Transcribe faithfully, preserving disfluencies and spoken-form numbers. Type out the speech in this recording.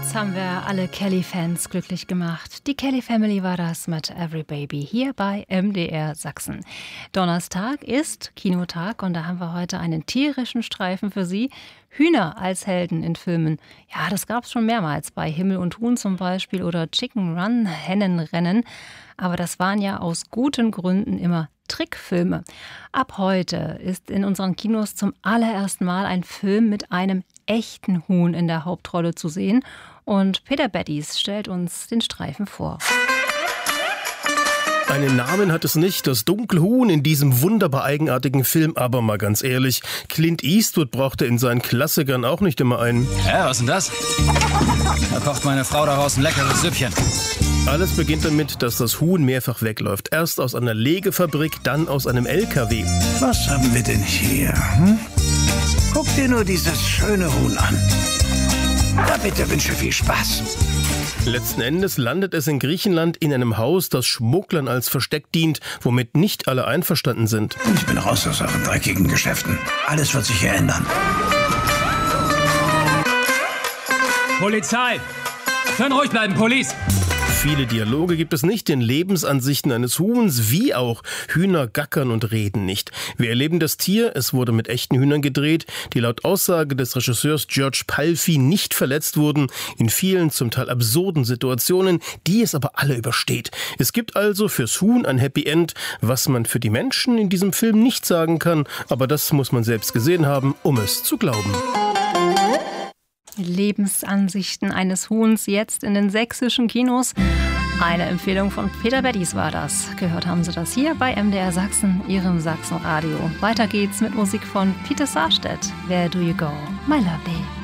Jetzt haben wir alle Kelly-Fans glücklich gemacht. Die Kelly Family war das mit Every Baby hier bei M D R Sachsen. Donnerstag ist Kinotag und da haben wir heute einen tierischen Streifen für Sie. Hühner als Helden in Filmen. Ja, das gab es schon mehrmals, bei Himmel und Huhn zum Beispiel oder Chicken Run, Hennenrennen. Aber das waren ja aus guten Gründen immer Trickfilme. Ab heute ist in unseren Kinos zum allerersten Mal ein Film mit einem echten Huhn in der Hauptrolle zu sehen. Und Peter Beddies stellt uns den Streifen vor. Einen Namen hat es nicht, das Dunkelhuhn in diesem wunderbar eigenartigen Film. Aber mal ganz ehrlich, Clint Eastwood brauchte in seinen Klassikern auch nicht immer einen. Hä, was denn das? Da kocht meine Frau daraus ein leckeres Süppchen. Alles beginnt damit, dass das Huhn mehrfach wegläuft. Erst aus einer Legefabrik, dann aus einem L K W. Was haben wir denn hier? Hm? Guck dir nur dieses schöne Huhn an. Na bitte, wünsche viel Spaß. Letzten Endes landet es in Griechenland in einem Haus, das Schmugglern als Versteck dient, womit nicht alle einverstanden sind. Ich bin raus aus euren dreckigen Geschäften. Alles wird sich hier ändern. Polizei! Können ruhig bleiben, Police! Viele Dialoge gibt es nicht, in Lebensansichten eines Huhns, wie auch Hühner gackern und reden nicht. Wir erleben das Tier, es wurde mit echten Hühnern gedreht, die laut Aussage des Regisseurs George Palfi nicht verletzt wurden, in vielen zum Teil absurden Situationen, die es aber alle übersteht. Es gibt also fürs Huhn ein Happy End, was man für die Menschen in diesem Film nicht sagen kann, aber das muss man selbst gesehen haben, um es zu glauben. Lebensansichten eines Huhns jetzt in den sächsischen Kinos. Eine Empfehlung von Peter Beddies war das. Gehört haben Sie das hier bei M D R Sachsen, Ihrem Sachsenradio. Weiter geht's mit Musik von Peter Sarstedt. Where do you go, my lovely?